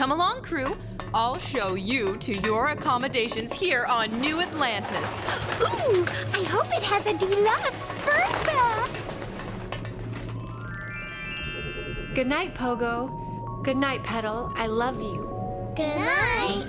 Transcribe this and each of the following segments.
Come along, crew. I'll show you to your accommodations here on New Atlantis. Ooh, I hope it has a deluxe berth. Good night, Pogo. Good night, Petal. I love you. Good night.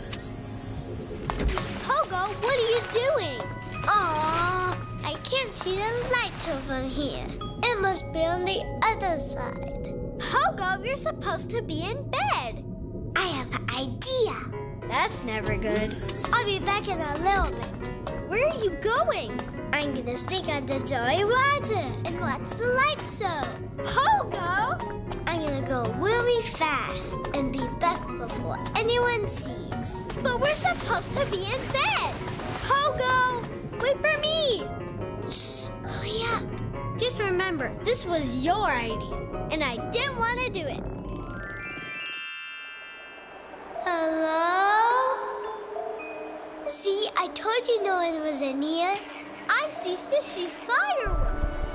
Pogo, what are you doing? Aww, I can't see the lights over here. It must be on the other side. Pogo, you're supposed to be in bed. I have an idea. That's never good. I'll be back in a little bit. Where are you going? I'm gonna sneak onto Jolly Roger and watch the light show. Pogo! I'm gonna go really fast and be back before anyone sees. But we're supposed to be in bed. Pogo! Wait for me! Shh! Hurry up! Just remember, this was your idea, and I didn't want to do it. Hello? See, I told you no one was in here. I see fishy fireworks.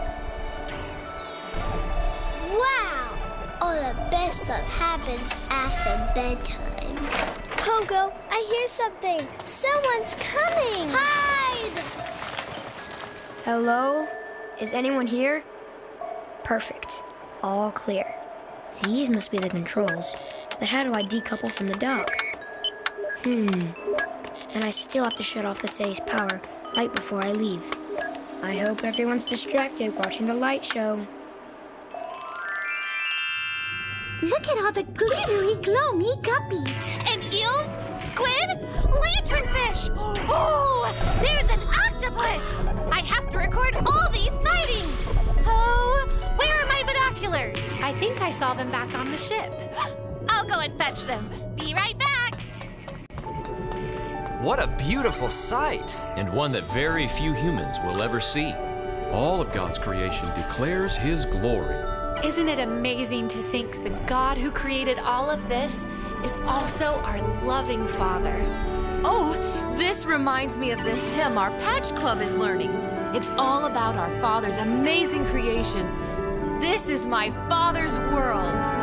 Wow! All the best stuff happens after bedtime. Pogo, I hear something. Someone's coming. Hide! Hello? Is anyone here? Perfect. All clear. These must be the controls. But how do I decouple from the dock? And I still have to shut off the city's power right before I leave. I hope everyone's distracted watching the light show. Look at all the glittery, gloomy guppies. And eels, squid, lanternfish. Oh, there's an octopus. I have to record all these sightings. Oh, where are my binoculars? I think I saw them back on the ship. I'll go and fetch them. Be right back. What a beautiful sight! And one that very few humans will ever see. All of God's creation declares His glory. Isn't it amazing to think the God who created all of this is also our loving Father? Oh, this reminds me of the hymn our Patch Club is learning. It's all about our Father's amazing creation. This is my Father's world.